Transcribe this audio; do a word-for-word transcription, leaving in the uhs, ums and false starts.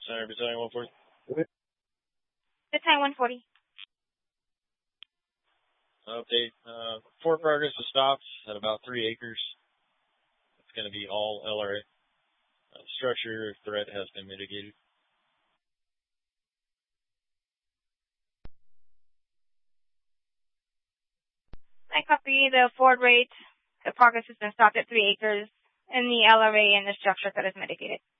Center, Battalion one forty. Battalion one forty. Update. Uh, Fort Progress was stopped at about three acres. It's going to be all L R A. Uh, structure threat has been mitigated. I copy the forward rate. The progress has been stopped at three acres, and the L R A and the structure threat is mitigated.